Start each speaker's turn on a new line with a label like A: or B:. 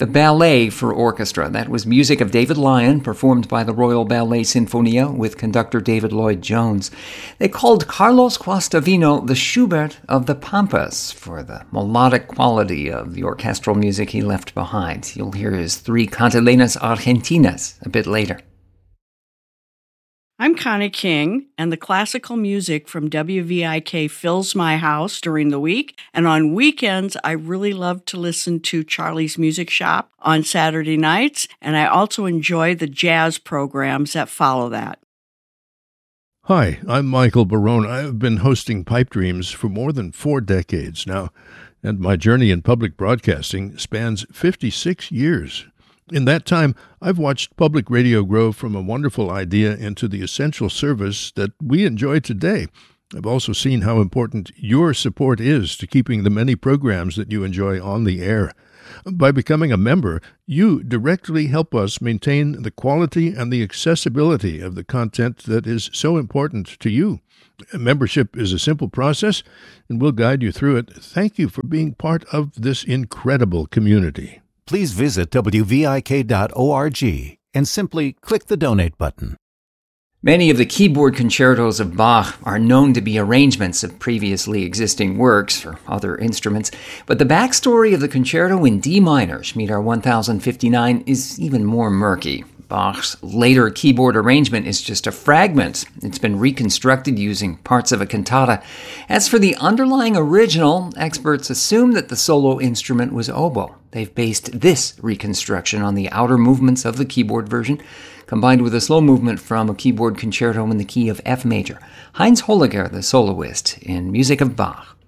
A: The Ballet for Orchestra. That was music of David Lyon, performed by the Royal Ballet Sinfonia with conductor David Lloyd Jones. They called Carlos Guastavino the Schubert of the Pampas for the melodic quality of the orchestral music he left behind. You'll hear his 3 Cantilenas Argentinas a bit later.
B: I'm Connie King, and the classical music from WVIK fills my house during the week. And on weekends, I really love to listen to Charlie's Music Shop on Saturday nights, and I also enjoy the jazz programs that follow that.
C: Hi, I'm Michael Barone. I've been hosting Pipe Dreams for more than 4 decades now, and my journey in public broadcasting spans 56 years. In that time, I've watched public radio grow from a wonderful idea into the essential service that we enjoy today. I've also seen how important your support is to keeping the many programs that you enjoy on the air. By becoming a member, you directly help us maintain the quality and the accessibility of the content that is so important to you. Membership is a simple process, and we'll guide you through it. Thank you for being part of this incredible community.
D: Please visit wvik.org and simply click the donate button.
A: Many of the keyboard concertos of Bach are known to be arrangements of previously existing works for other instruments, but the backstory of the concerto in D minor, Schmieder 1059, is even more murky. Bach's later keyboard arrangement is just a fragment. It's been reconstructed using parts of a cantata. As for the underlying original, experts assume that the solo instrument was oboe. They've based this reconstruction on the outer movements of the keyboard version, combined with a slow movement from a keyboard concerto in the key of F major. Heinz Holliger, the soloist, in Music of Bach.